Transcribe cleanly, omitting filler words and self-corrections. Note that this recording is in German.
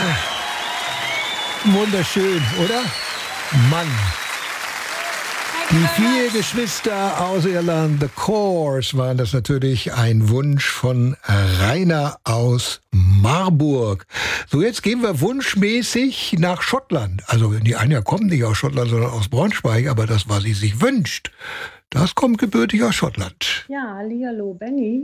Wunderschön, oder? Mann. Die 4 Geschwister aus Irland, The Corrs, waren das natürlich ein Wunsch von Rainer aus Marburg. So, jetzt gehen wir wunschmäßig nach Schottland. Also die Anja kommt nicht aus Schottland, sondern aus Braunschweig, aber das, was sie sich wünscht, das kommt gebürtig aus Schottland. Ja, hallihallo, Benny.